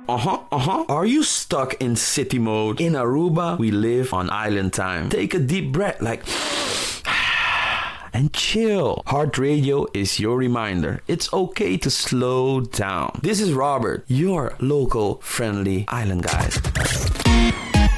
Are you stuck in city mode? In Aruba, we live on island time. Take a deep breath, like, and chill. Heart Radio is your reminder. It's okay to slow down. This is Robert, your local friendly island guide.